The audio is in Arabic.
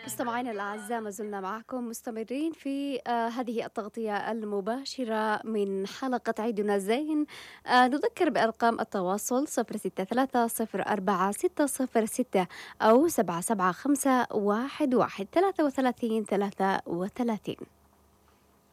مستمعينا الأعزاء، ما زلنا معكم مستمرين في هذه التغطية المباشرة من حلقة عيدنا الزين. نذكر بأرقام التواصل 06304606 أو 77511333.